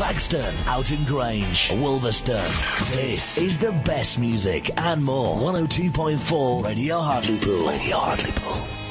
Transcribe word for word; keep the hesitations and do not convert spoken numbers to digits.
Claxton, Houghton Grange, Wolverston. This is the best music and more. one oh two point four Radio Hartlepool. Radio Hartlepool.